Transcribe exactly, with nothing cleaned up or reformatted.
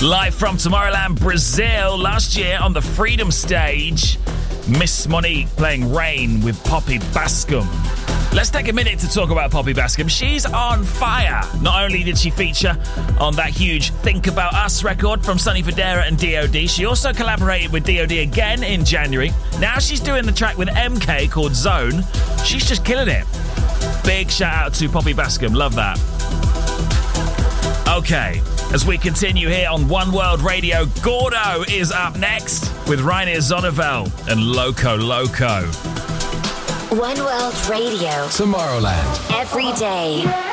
Live from Tomorrowland, Brazil. Last year on the Freedom stage, Miss Monique playing Rain with Poppy Bascom. Let's take a minute to talk about Poppy Bascom. She's on fire. Not only did she feature on that huge Think About Us record from Sonny Fodera and D O D, she also collaborated with D O D again in January. Now she's doing the track with M K called Zone. She's just killing it. Big shout out to Poppy Bascom. Love that. Okay, as we continue here on One World Radio, Gordo is up next with Reinier Zonneveld and Loco Loco. One World Radio. Tomorrowland. Every day.